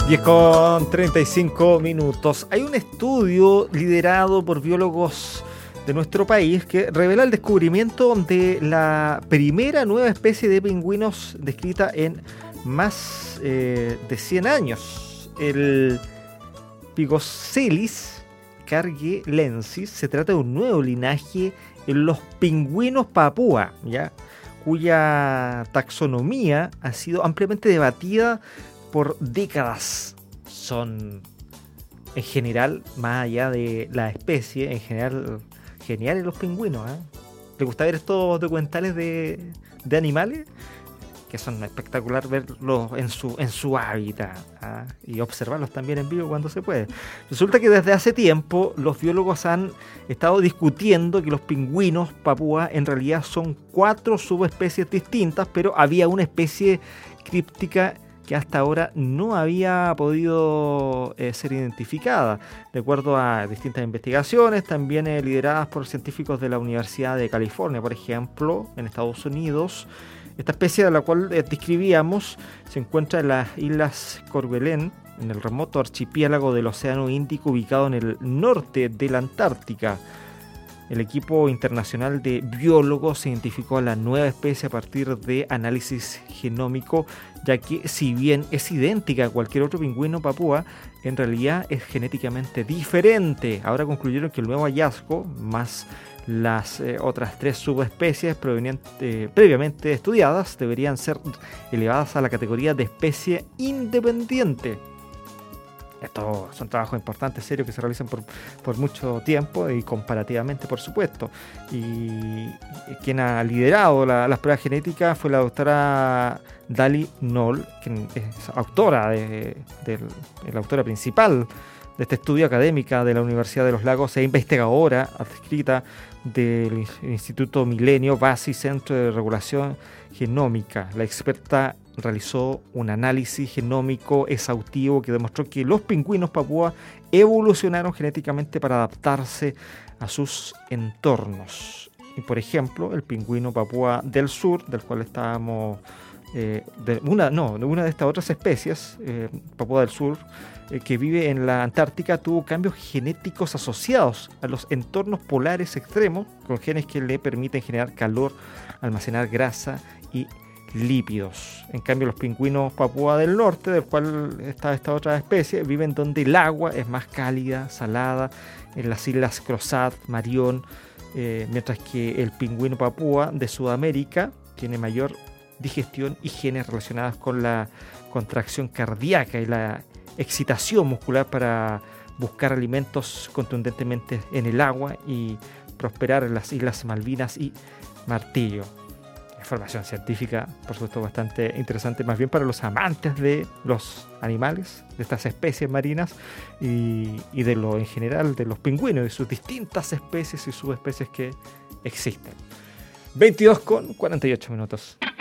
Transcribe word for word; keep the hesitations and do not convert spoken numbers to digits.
diez con treinta y cinco minutos. Hay un estudio liderado por biólogos de nuestro país que revela el descubrimiento de la primera nueva especie de pingüinos descrita en más eh, de cien años. El Pygocelis cargelensis se trata de un nuevo linaje en los pingüinos papúa, ¿ya?, cuya taxonomía ha sido ampliamente debatida por décadas. Son, en general, más allá de la especie, en general, geniales los pingüinos, ¿eh? ¿Te gusta ver estos documentales de, de animales? Que son espectacular verlos en su, en su hábitat, ¿eh? Y observarlos también en vivo cuando se puede. Resulta que desde hace tiempo los biólogos han estado discutiendo que los pingüinos papúa en realidad son cuatro subespecies distintas, pero había una especie críptica que hasta ahora no había podido eh, ser identificada. De acuerdo a distintas investigaciones, también eh, lideradas por científicos de la Universidad de California, por ejemplo, en Estados Unidos. Esta especie de la cual eh, describíamos se encuentra en las Islas Kerguelen, en el remoto archipiélago del Océano Índico, ubicado en el norte de la Antártica. El equipo internacional de biólogos identificó a la nueva especie a partir de análisis genómico, ya que si bien es idéntica a cualquier otro pingüino papúa, en realidad es genéticamente diferente. Ahora concluyeron que el nuevo hallazgo, más las eh, otras tres subespecies eh, previamente estudiadas, deberían ser elevadas a la categoría de especie independiente. Estos son trabajos importantes, serios, que se realizan por, por mucho tiempo y comparativamente, por supuesto. Y quien ha liderado la, las pruebas genéticas fue la doctora Dali Knoll, quien es autora, de, de, de la autora principal de este estudio, académica de la Universidad de los Lagos e investigadora adscrita del Instituto Milenio Base Centro de Regulación Genómica. La experta realizó un análisis genómico exhaustivo que demostró que los pingüinos papúa evolucionaron genéticamente para adaptarse a sus entornos. Y por ejemplo, el pingüino papúa del sur, del cual estábamos eh, de una no, una de estas otras especies, eh, papúa del sur, eh, que vive en la Antártica, tuvo cambios genéticos asociados a los entornos polares extremos, con genes que le permiten generar calor, almacenar grasa y lípidos. En cambio, los pingüinos papúa del norte, del cual está esta otra especie, viven donde el agua es más cálida, salada, en las islas Crozat, Marión, eh, mientras que el pingüino papúa de Sudamérica tiene mayor digestión y genes relacionados con la contracción cardíaca y la excitación muscular para buscar alimentos contundentemente en el agua y prosperar en las islas Malvinas y Martillo. Información científica, por supuesto, bastante interesante, más bien para los amantes de los animales, de estas especies marinas y, y de lo en general, de los pingüinos y sus distintas especies y subespecies que existen. veintidós con cuarenta y ocho minutos.